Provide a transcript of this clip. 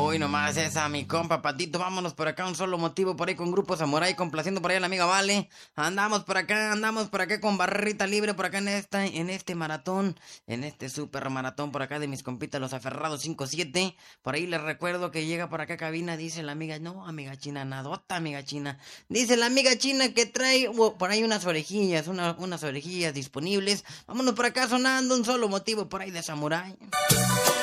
Hoy nomás esa, mi compa Patito. Vámonos por acá, un solo motivo por ahí con Grupo Samurai, complaciendo por ahí a la amiga Vale. Andamos por acá con barrita libre por acá en este maratón, en este super maratón por acá de mis compitas, los aferrados 5-7. Por ahí les recuerdo que llega por acá cabina, dice la amiga, no, amiga china, nadota, amiga china. Dice la amiga china que trae por ahí unas orejillas, unas orejillas disponibles. Vámonos por acá sonando un solo motivo por ahí de Samurai.